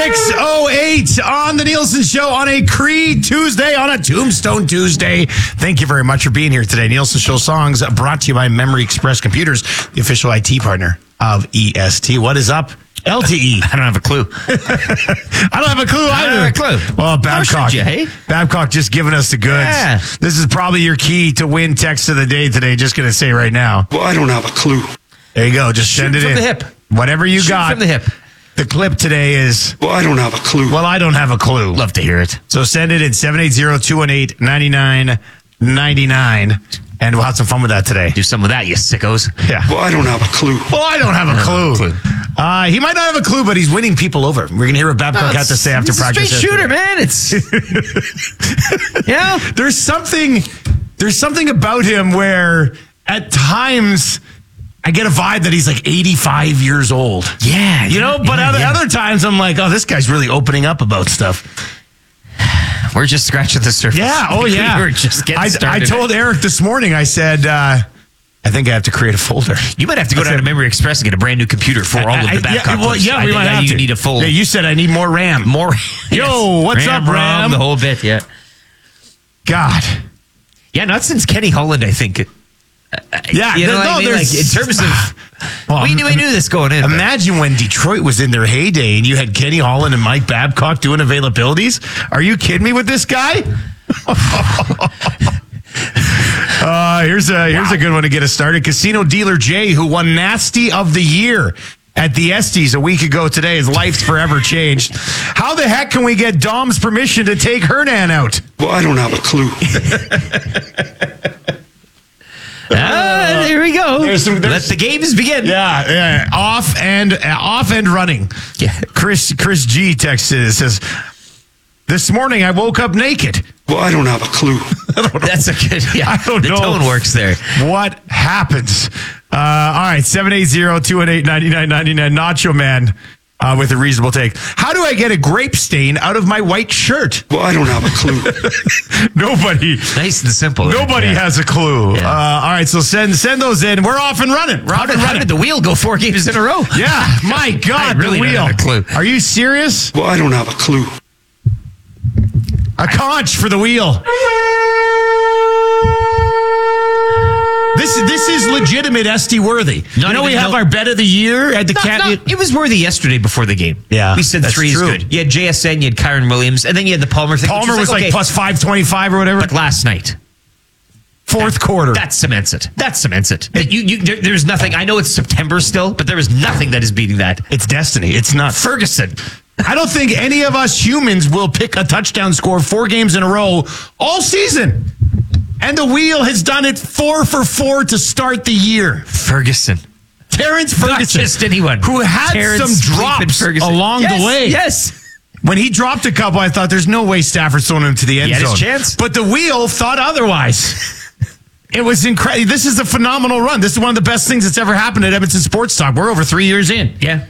6:08 on the Nielsen Show on a Creed Tuesday, on a Tombstone Tuesday. Thank you very much for being here today. Nielsen Show songs brought to you by Memory Express Computers, the official IT partner of EST. What is up, LTE? I don't have a clue. I don't have a clue either. I don't have a clue. Well, Babcock. You, hey? Babcock just giving us the goods. Yeah. This is probably your key to win text of the day today. Just going to say right now. Well, I don't have a clue. There you go. Just send it from in. the hip. Whatever you got. From the hip. The clip today is, Well, I don't have a clue. well, I don't have a clue. Love to hear it. So send it in 780-218-9999, and we'll have some fun with that today. Do some of that, you sickos. Yeah. Well, I don't have a clue. Well, I don't have a clue. He might not have a clue, but he's winning people over. We're going to hear what Babcock had to say after He's practice. a straight shooter, man. It's There's something about him where at times I get a vibe that he's like 85 years old. Yeah, You know, but other times I'm like, oh, this guy's really opening up about stuff. We're just scratching the surface. Yeah. Oh, yeah. We're just getting I started. told Eric this morning, I said, I think I have to create a folder. You might have to go down to Memory Express and get a brand new computer for all of the Babcock. we might have to. You need a full. Yeah, you said I need more RAM. More. Yo, what's up, RAM? The whole bit, yeah. God. Yeah, not since Kenny Holland, I think. Yeah, you know what I mean? there's... Like, in terms of... Well, we knew this going in. Imagine when Detroit was in their heyday and you had Kenny Holland and Mike Babcock doing availabilities. Are you kidding me with this guy? Here's a good one to get us started. Casino dealer Jay, who won Nasty of the Year at the Estes a week ago today. His life's forever changed. How the heck can we get Dom's permission to take Hernan out? Well, I don't have a clue. There we go. Let the games begin. Yeah, off and running. Yeah. Chris G texts says, this morning I woke up naked. Well, I don't have a clue. That's a good. Yeah, I don't know. The tone works there. What happens? All right, 780-218-9999. Nacho Man with a reasonable take. How do I get a grape stain out of my white shirt? Well, I don't have a clue. Nobody. Nice and simple. Nobody has a clue. Yeah. All right, so send those in. We're off and running. How did the wheel go 4 games in a row? Yeah, my God, I really the wheel. don't have a clue. Are you serious? Well, I don't have a clue. A conch for the wheel. This is legitimate ST worthy. We have our bet of the year at the It was worthy yesterday before the game. Yeah, we said that's 3 is true. good. You had JSN, you had Kyron Williams, and then you had the Palmer thing. Palmer was like plus 525 or whatever. But last night, fourth quarter. that cements it. There's nothing. I know it's September still, but there is nothing that is beating that. It's destiny. It's not Ferguson. I don't think any of us humans will pick a touchdown score 4 games in a row all season. And the wheel has done it 4 for 4 to start the year. Ferguson. Terrence Ferguson. Not just anyone. Who had Terrence some drops along the way. Yes. When he dropped a couple, I thought there's no way Stafford's throwing him to the end He had zone. his chance. But the wheel thought otherwise. It was incredible. This is a phenomenal run. This is one of the best things that's ever happened at Edmonton Sports Talk. We're over 3 years in. Yeah.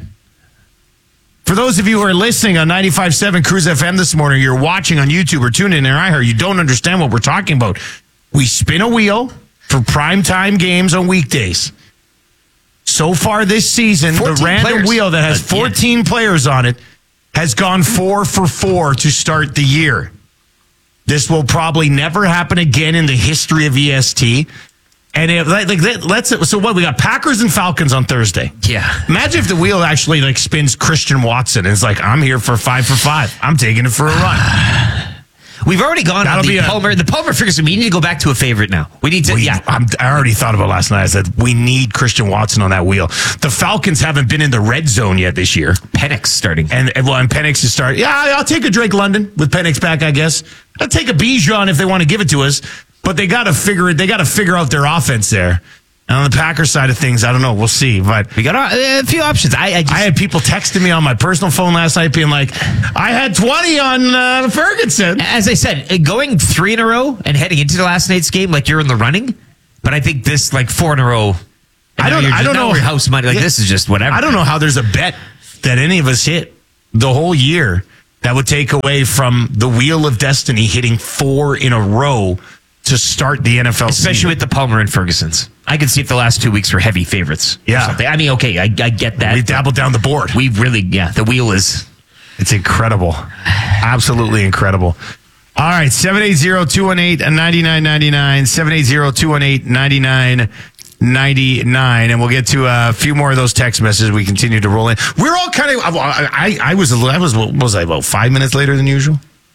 For those of you who are listening on 95.7 Cruise FM this morning, you're watching on YouTube or tuning in, and I heard you don't understand what we're talking about. We spin a wheel for primetime games on weekdays. So far this season, the random wheel that has 14 players on it has gone 4 for 4 to start the year. This will probably never happen again in the history of EST. And so what? We got Packers and Falcons on Thursday. Yeah. Imagine if the wheel actually spins Christian Watson and it's like, I'm here for 5 for 5. I'm taking it for a run. We've already gone on the Palmer Ferguson. We need to go back to a favorite now. We need to. I already thought about last night. I said we need Christian Watson on that wheel. The Falcons haven't been in the red zone yet this year. Penix starting, and Penix is starting. Yeah, I'll take a Drake London with Penix back. I guess I'll take a Bijan if they want to give it to us. But they got to figure it. They got to figure out their offense there. And on the Packers side of things, I don't know. We'll see. But we got a few options. I had people texting me on my personal phone last night being like, I had 20 on Ferguson. As I said, going 3 in a row and heading into the last night's game, like you're in the running. But I think this 4 in a row. I don't know. Your house money. This is just whatever. I don't know how there's a bet that any of us hit the whole year that would take away from the Wheel of Destiny hitting 4 in a row to start the NFL especially season. With the Palmer and Fergusons. I could see if the last 2 weeks were heavy favorites. Yeah. I mean, okay, I get that. We dabbled down the board. We really, the wheel is... It's incredible. Absolutely incredible. All right, 780-218-9999, 780-218-9999, and we'll get to a few more of those text messages. We continue to roll in. We're all kind of, I was what was I, about 5 minutes later than usual?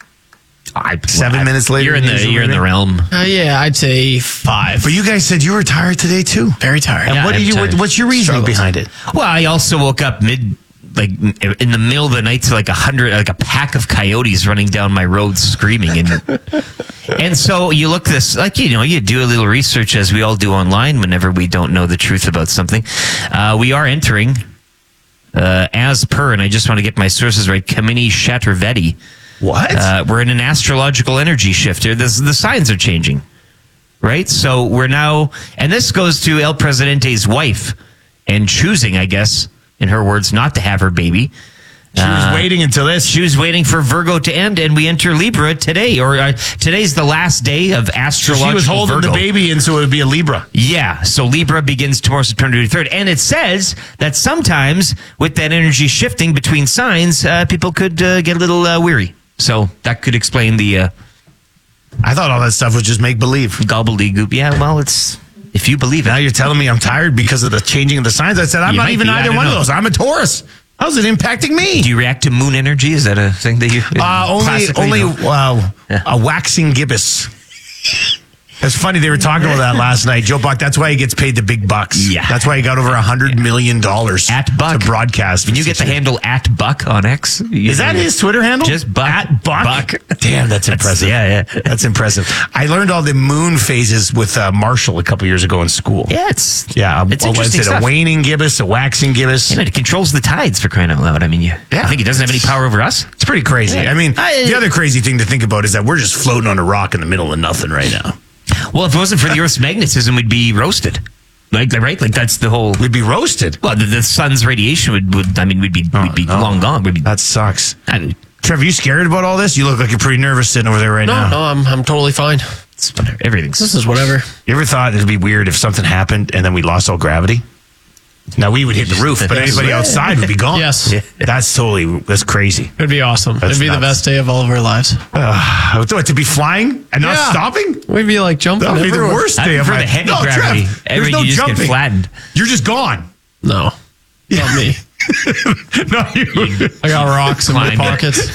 7 minutes later. You're in the realm. Yeah, I'd say 5. But you guys said you were tired today too. Very tired. And what's your reasoning behind it? Well, I also woke up in the middle of the night to like a pack of coyotes running down my road screaming, and so you look this, like, you do a little research, as we all do online whenever we don't know the truth about something. We are entering, as per, and I just want to get my sources right, Kamini Chaturvedi. What? We're in an astrological energy shift here. The signs are changing, right? So we're now, and this goes to El Presidente's wife, and choosing, I guess, in her words, not to have her baby. She was waiting until this. She was waiting for Virgo to end, and we enter Libra today, or today's the last day of astrological She was holding Virgo. the baby, and so it would be a Libra. Yeah, so Libra begins tomorrow, September 23rd. And it says that sometimes with that energy shifting between signs, people could get a little weary. So that could explain the I thought all that stuff was just make believe. gobbledygook. Yeah, well, it's, if you believe it. Now you're telling me I'm tired because of the changing of the signs. I said I'm You not might even be, I either don't one of know. those. I'm a Taurus. How's it impacting me? Do you react to moon energy? Is that a thing that you Only classically know? a waxing gibbous. It's funny, they were talking about that last night. Joe Buck, that's why he gets paid the big bucks. Yeah. That's why he got over $100 million At Buck. to broadcast. When you get the handle at Buck on X. Is that his Twitter handle? Just Buck. At Buck? Damn, that's impressive. Yeah. That's impressive. I learned all the moon phases with Marshall a couple years ago in school. Yeah, it's It's interesting stuff. a waning gibbous, a waxing gibbous. And it controls the tides, for crying out loud. I mean, I think it doesn't have any power over us. It's pretty crazy. Yeah. I mean, the other crazy thing to think about is that we're just floating on a rock in the middle of nothing right now. Well, if it wasn't for the Earth's magnetism, we'd be roasted. Right? Like that's the whole. We'd be roasted. Well, the sun's radiation we'd be long gone. We'd be. That sucks. I, Trevor, you scared about all this? You look like you're pretty nervous sitting over there right now. No, I'm totally fine. it's whatever. Everything's. This is whatever. You ever thought it'd be weird if something happened and then we lost all gravity? Now we would hit the roof, but anybody outside would be gone. Yes. That's crazy. It'd be awesome. That's It'd be nuts. the best day of all of our lives. To be flying and not Yeah. stopping? We'd be like jumping That would be the everywhere. worst I day of prefer my the heavy No, gravity. Trev, there's Everything no you just jumping. get flattened. You're just gone. No, not me. No, you. I got rocks in my Climb. pockets.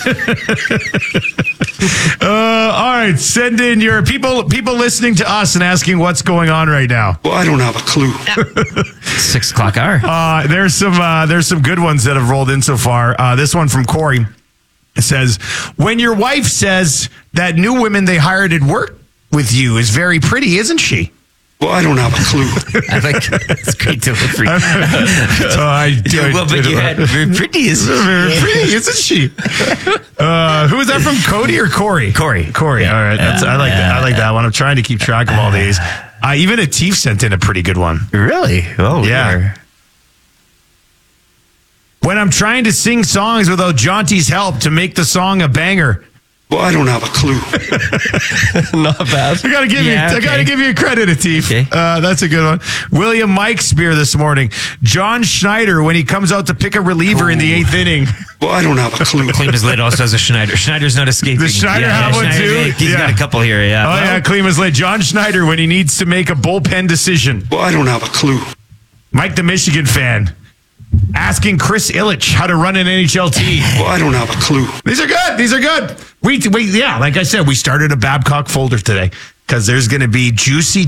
All right, send in your people listening to us and asking what's going on right now. Well, I don't have a clue. 6 o'clock hour. There's some good ones that have rolled in so far. This one from Corey. It says, when your wife says that new women they hired at work with you is very pretty, isn't she? Well, I don't have a clue. I like it's great delivery. Well, but you had very pretty, very pretty, isn't she? Who is that from? Cody or Corey? Corey. All right, I like that. I like that one. I'm trying to keep track of all these. Even Atif sent in a pretty good one. Really? Oh, Yeah. When I'm trying to sing songs without Jonty's help to make the song a banger. Well, I don't have a clue. Not bad. I gotta give you a credit, Atif. Okay. That's a good one. William Mike Spear this morning. John Schneider when he comes out to pick a reliever in the 8th inning. Well, I don't have a clue. Klima's Lid also has a Schneider. Schneider's not escaping. Does Schneider have one too? He's got a couple here, yeah. Oh yeah, Klima's late. John Schneider when he needs to make a bullpen decision. Well, I don't have a clue. Mike the Michigan fan. Asking Chris Ilitch how to run an NHLT. Well, I don't have a clue. These are good. We like I said, we started a Babcock folder today because there's going to be juicy